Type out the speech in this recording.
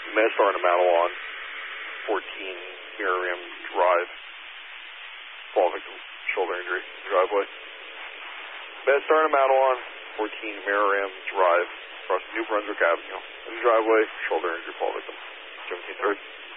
Madstar and Matawan, 14 Miriam Drive. Fall victim, shoulder injury, driveway. Madstar and Matawan, 14 Miriam Drive, across New Brunswick Avenue. In the driveway, shoulder injury, fall victim. 17 3rd.